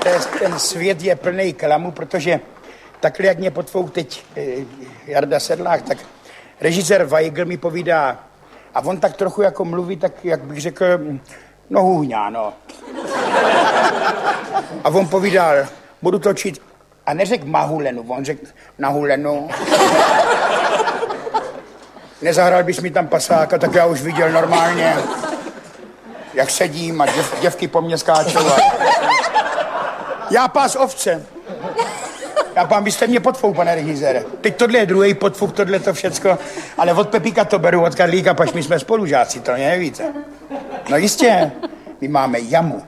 ten svět je plný klamu, protože takhle, jak mě potvouk teď Jarda Sedlák, tak režisér Weigl mi povídá, a on tak trochu jako mluví, tak jak bych řekl, no hůňá, no. A on povídal, budu točit, a neřekl Mahulenu, on řekl Nahulenu. Nezahrál bys mi tam pasáka, tak já už viděl normálně, jak sedím a děvky po mně skáčou. Já pás ovce. Já pán, byste mě podfouk, pane režisére. Teď tohle je druhý podfouk, tohle to všecko, ale od Pepíka to beru, od Karlíka, pač my jsme spolužáci, to nevíte. No jistě, my máme jamu.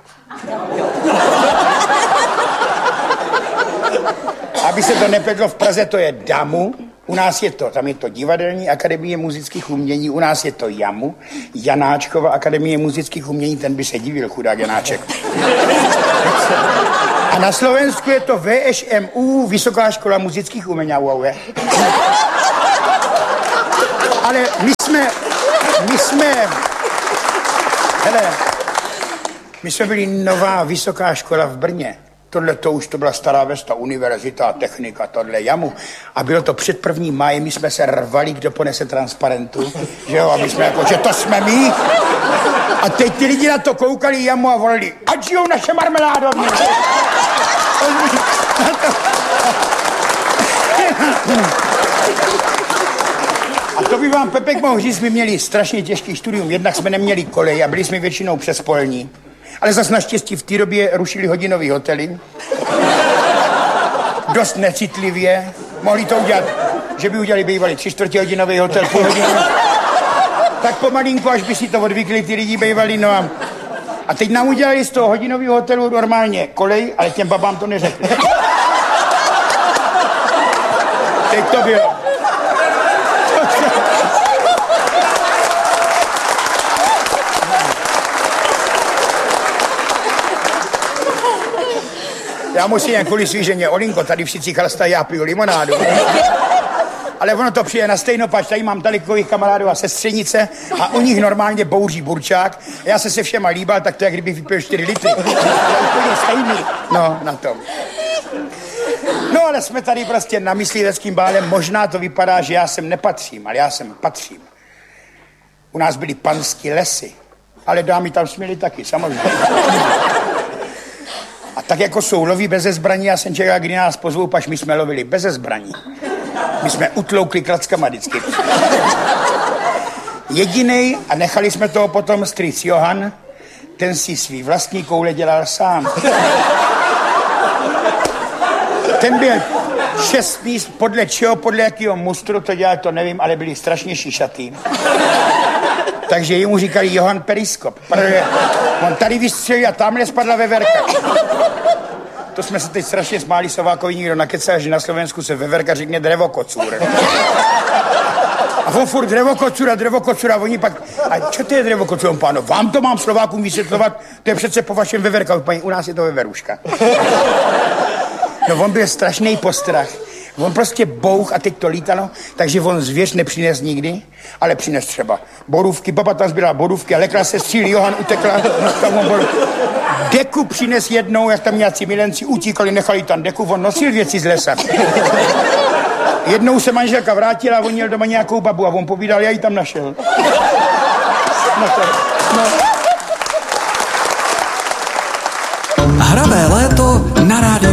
Aby se to nepletlo, v Praze to je damu, u nás je to, tam je to Divadelní akademie muzických umění, u nás je to jamu, Janáčkova akademie muzických umění, ten by se divil, chudák Janáček. A na Slovensku je to VŠMU, Vysoká škola muzických umění. Ale my jsme byli nová vysoká škola v Brně. Tohle to už to byla Stará Vesta, univerzita, technika, tohle jamu. A bylo to před 1. májem, my jsme se rvali, kdo ponese transparentu, že jo, a my jsme jako, že to jsme my. A teď ty lidi na to koukali jamu a volali, ať žijou naše marmeládovny. A to by vám Pepek mohl říct, my měli strašně těžký studium, jednak jsme neměli kolej a byli jsme většinou přes polní. Ale zas naštěstí v té době rušili hodinový hotely. Dost necitlivě. Mohli to udělat, že by udělali bývalý 3/4 hodinový hotel, půl hodiny. Tak pomalinku, až by si to odvykli ty lidi bývali, no a teď nám udělali z toho hodinového hotelu normálně kolej, ale těm babám to neřekli. Teď to bylo. Já musím jen kvůli svý ženě, Olinko, tady všichni chlastají, já piju limonádu. Ale ono to přijde na stejnopač, tady mám talikových kamarádů a sestřenice a u nich normálně bouří burčák. Já se všema líbal, tak to jak kdybych vypil 4 litry. Úplně stejný. No, na tom. No, ale jsme tady prostě na mysliveckým bálem. Možná to vypadá, že já sem nepatřím, ale já sem patřím. U nás byly panský lesy, ale dámy tam směly taky, samozřejmě. A tak jako jsou loví beze zbraní, já jsem čekal, kdy nás pozvou, paž my jsme lovili beze zbraní. My jsme utloukli klackama vždycky. Jedinej, a nechali jsme toho potom strýc Johan, ten si svý vlastní koule dělal sám. Ten byl 6 míst, podle čeho, podle jakého mustru to dělal, to nevím, ale byli strašně šišatý. Takže jemu říkali Johan Periskop, protože on tady vystřelil a tamhle spadla veverka. To jsme se teď strašně smáli, Sovákovi nikdo nakecal, že na Slovensku se veverka řekne drevokocůr. A on furt drevokocůr a oni pak, a čo to je drevokocůr, páno? Vám to mám Slovákům vysvětlovat, to je přece po vašem veverka, paní, u nás je to veveruška. No on byl strašný postrach. On prostě bouch a teď to lítalo, takže on zvěř nepřines nikdy, ale přines třeba borůvky, baba tam zbírala borůvky a lekla se střílí, Johan utekla, tam on byl. Deku přines jednou, jak tam nějací milenci utíkali, nechali tam deku, on nosil věci z lesa. Jednou se manželka vrátila a on měl doma nějakou babu a on povídal, já ji tam našel. Hravé léto na rádiu